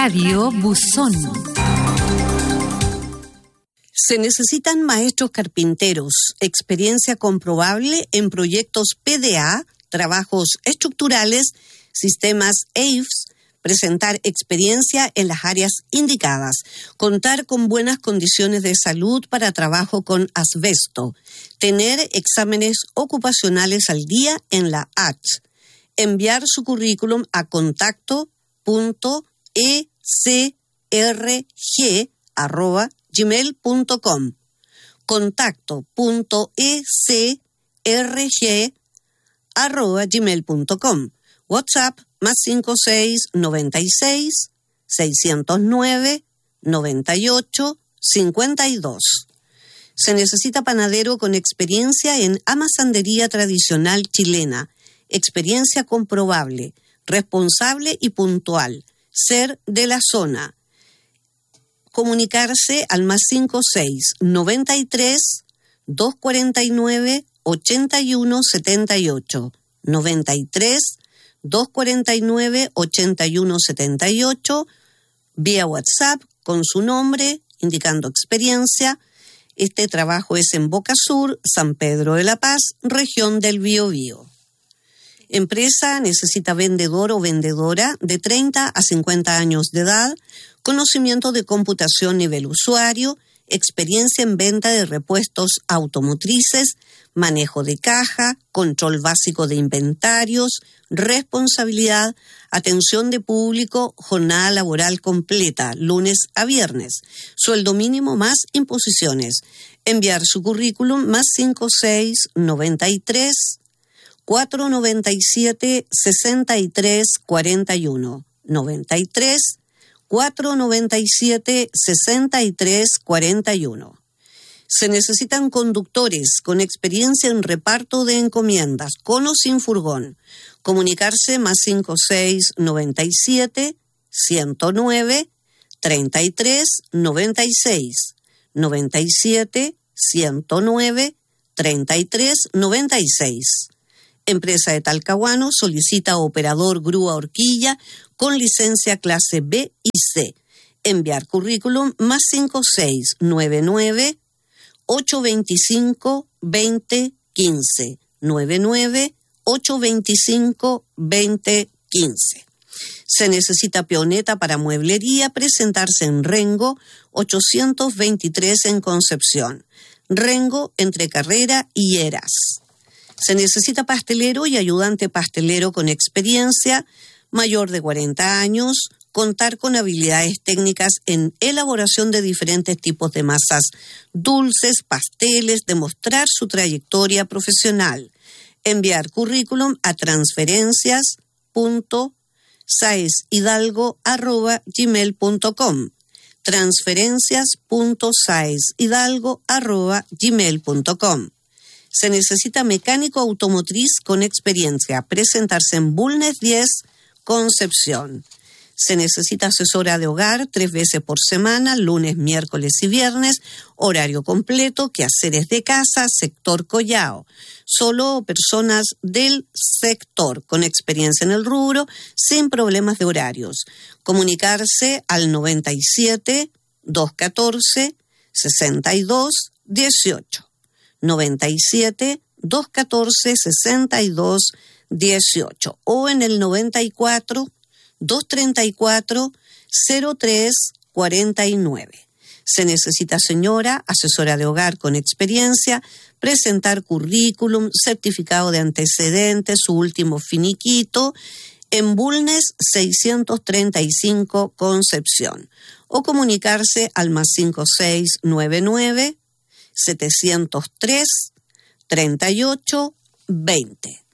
Radio Buzón. Se necesitan maestros carpinteros, experiencia comprobable en proyectos PDA, trabajos estructurales, sistemas EIFS, presentar experiencia en las áreas indicadas, contar con buenas condiciones de salud para trabajo con asbesto, tener exámenes ocupacionales al día en la ACH, enviar su currículum a contacto.ecrg@gmail.com, contacto.ecrg@gmail.com, WhatsApp +56 96 609 98 52. Se necesita panadero con experiencia en amasandería tradicional chilena, experiencia comprobable, responsable y puntual, ser de la zona. Comunicarse al +56 93 249 81 78, 93 249 81 78, vía WhatsApp con su nombre, indicando experiencia. Este trabajo es en Boca Sur, San Pedro de la Paz, región del Biobío. Empresa necesita vendedor o vendedora de 30 a 50 años de edad, conocimiento de computación nivel usuario, experiencia en venta de repuestos automotrices, manejo de caja, control básico de inventarios, responsabilidad, atención de público, jornada laboral completa, lunes a viernes, sueldo mínimo más imposiciones. Enviar su currículum +56 93 497 63 41, 93 497 63 41. Se necesitan conductores con experiencia en reparto de encomiendas, con o sin furgón. Comunicarse +56 97 109 33 96, 97 109 33 96. Empresa de Talcahuano solicita operador grúa horquilla con licencia clase B y C. Enviar currículum +56 99 825 2015, 99 825 2015. Se necesita peoneta para mueblería, presentarse en Rengo 823 en Concepción, Rengo entre Carrera y Heras. Se necesita pastelero y ayudante pastelero con experiencia, mayor de 40 años, contar con habilidades técnicas en elaboración de diferentes tipos de masas dulces, pasteles, demostrar su trayectoria profesional. Enviar currículum a transferencias.saeshidalgo@gmail.com, transferencias.saeshidalgo@gmail.com. Se necesita mecánico automotriz con experiencia, presentarse en Bulnes 10, Concepción. Se necesita asesora de hogar 3 veces por semana, lunes, miércoles y viernes, horario completo, quehaceres de casa, sector Collao. Solo personas del sector con experiencia en el rubro, sin problemas de horarios. Comunicarse al 97 214 62 18. 97 214 62 18 o en el 94 234 03 49. Se necesita señora, asesora de hogar con experiencia, presentar currículum, certificado de antecedentes, su último finiquito, en Bulnes 635 Concepción, o comunicarse al +56 99 703 38 20.